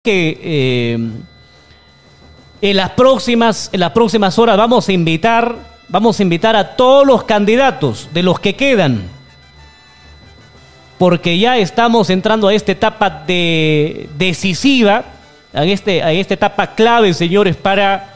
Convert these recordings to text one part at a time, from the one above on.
que en las próximas horas vamos a invitar a todos los candidatos de los que quedan, porque ya estamos entrando a esta etapa decisiva, a esta etapa clave, señores, para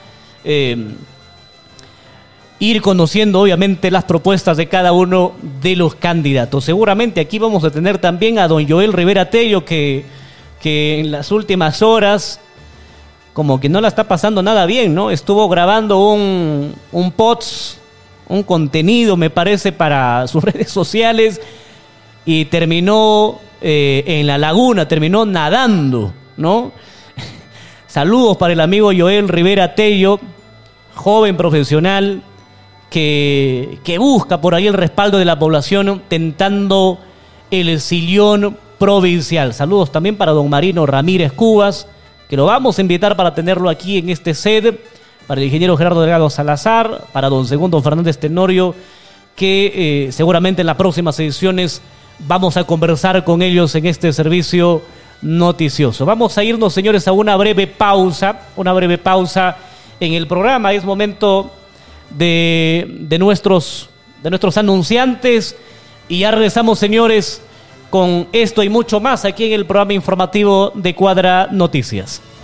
ir conociendo obviamente las propuestas de cada uno de los candidatos. Seguramente aquí vamos a tener también a don Joel Rivera Tello, que en las últimas horas como que no la está pasando nada bien, ¿no? Estuvo grabando un post, un contenido, me parece, para sus redes sociales y terminó en la laguna, terminó nadando, ¿no? Saludos para el amigo Joel Rivera Tello, joven profesional que busca por ahí el respaldo de la población, tentando el sillón provincial. Saludos también para don Marino Ramírez Cubas, que lo vamos a invitar para tenerlo aquí en este set, para el ingeniero Gerardo Delgado Salazar, para don Segundo Fernández Tenorio, que seguramente en las próximas ediciones vamos a conversar con ellos en este servicio noticioso. Vamos a irnos, señores, a una breve pausa en el programa. Es momento de nuestros anunciantes y ya regresamos, señores, con esto y mucho más aquí en el programa informativo de Cuadra Noticias.